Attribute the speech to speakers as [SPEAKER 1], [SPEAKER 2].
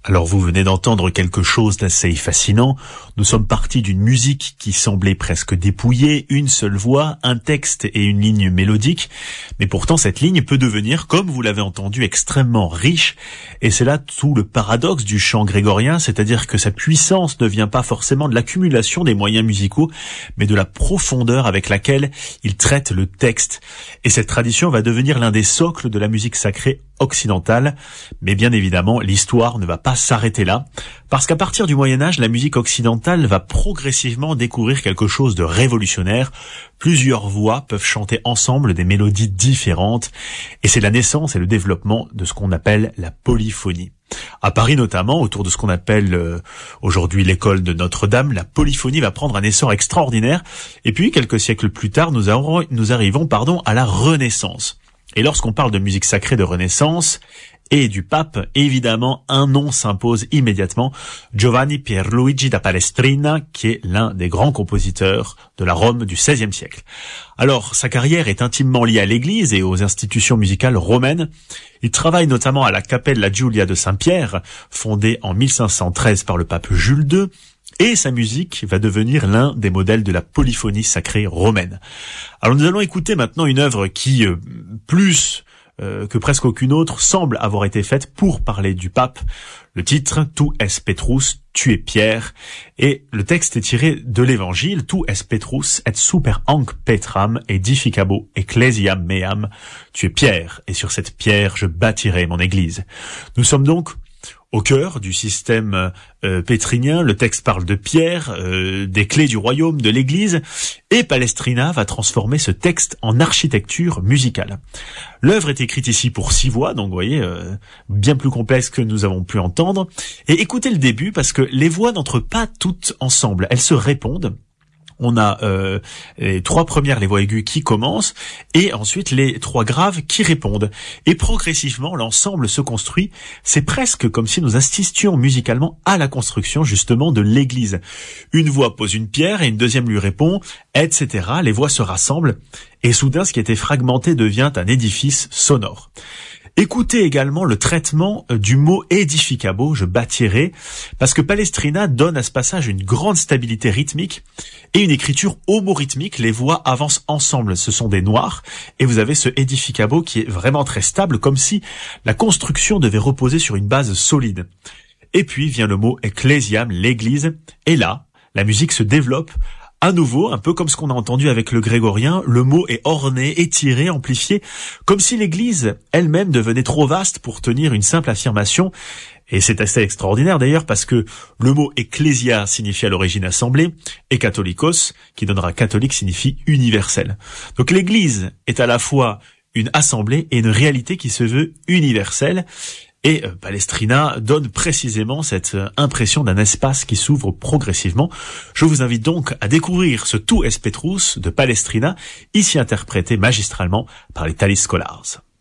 [SPEAKER 1] Alors vous venez d'entendre quelque chose d'assez fascinant. Nous sommes partis d'une musique qui semblait presque dépouillée, une seule voix, un texte et une ligne mélodique. Mais pourtant cette ligne peut devenir, comme vous l'avez entendu, extrêmement riche. Et c'est là tout le paradoxe du chant grégorien, c'est-à-dire que sa puissance ne vient pas forcément de l'accumulation des moyens musicaux, mais de la profondeur avec laquelle il traite le texte. Et cette tradition va devenir l'un des socles de la musique sacrée occidentale. Mais bien évidemment, l'histoire ne va pas s'arrêter là, parce qu'à partir du Moyen-Âge, la musique occidentale va progressivement découvrir quelque chose de révolutionnaire. Plusieurs voix peuvent chanter ensemble des mélodies différentes, et c'est la naissance et le développement de ce qu'on appelle la polyphonie. À Paris notamment, autour de ce qu'on appelle aujourd'hui l'école de Notre-Dame, la polyphonie va prendre un essor extraordinaire, et puis quelques siècles plus tard, nous arrivons à la Renaissance. Et lorsqu'on parle de musique sacrée de Renaissance et du pape, évidemment, un nom s'impose immédiatement, Giovanni Pierluigi da Palestrina, qui est l'un des grands compositeurs de la Rome du XVIe siècle. Alors, sa carrière est intimement liée à l'Église et aux institutions musicales romaines. Il travaille notamment à la Cappella Giulia de Saint-Pierre, fondée en 1513 par le pape Jules II, et sa musique va devenir l'un des modèles de la polyphonie sacrée romaine. Alors nous allons écouter maintenant une œuvre qui, plus que presque aucune autre, semble avoir été faite pour parler du pape. Le titre, Tu es Petrus, tu es Pierre, et le texte est tiré de l'évangile, Tu es Petrus et super hanc Petram edificabo ecclesiam meam, tu es Pierre, et sur cette pierre je bâtirai mon église. Nous sommes donc au cœur du système pétrinien. Le texte parle de Pierre, des clés du royaume, de l'Église, et Palestrina va transformer ce texte en architecture musicale. L'œuvre est écrite ici pour 6 voix, donc vous voyez, bien plus complexe que nous avons pu entendre. Et écoutez le début, parce que les voix n'entrent pas toutes ensemble, elles se répondent. On a les 3 premières, les voix aiguës qui commencent, et ensuite les 3 graves qui répondent. Et progressivement, l'ensemble se construit. C'est presque comme si nous assistions musicalement à la construction justement de l'église. Une voix pose une pierre et une deuxième lui répond, etc. Les voix se rassemblent, et soudain ce qui était fragmenté devient un édifice sonore. Écoutez également le traitement du mot edificabo, je bâtirai, parce que Palestrina donne à ce passage une grande stabilité rythmique et une écriture homorythmique. Les voix avancent ensemble, ce sont des noirs, et vous avez ce edificabo qui est vraiment très stable, comme si la construction devait reposer sur une base solide. Et puis vient le mot ecclesiam, l'église, et là, la musique se développe. À nouveau, un peu comme ce qu'on a entendu avec le grégorien, le mot est orné, étiré, amplifié, comme si l'église elle-même devenait trop vaste pour tenir une simple affirmation. Et c'est assez extraordinaire d'ailleurs parce que le mot ecclésia signifie à l'origine assemblée, et catholicos, qui donnera catholique, signifie universel. Donc l'église est à la fois une assemblée et une réalité qui se veut universelle. Et Palestrina donne précisément cette impression d'un espace qui s'ouvre progressivement. Je vous invite donc à découvrir ce Tu es Petrus de Palestrina, ici interprété magistralement par les Thalis Scholars.